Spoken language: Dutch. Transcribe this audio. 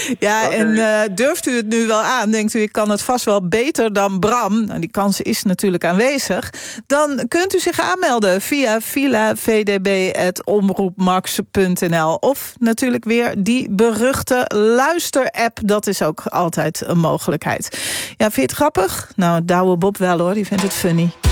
Ja, Okay. en durft u het nu wel aan? Denkt u, ik kan het vast wel beter dan Bram? Nou, die kans is natuurlijk aanwezig. Dan kunt u zich aanmelden via vilavdb@omroepmax.nl. Of natuurlijk weer die beruchte luisterapp. Dat is ook altijd een mogelijkheid. Ja, vind je het grappig? Nou, Douwe Bob wel hoor, die vindt het funny.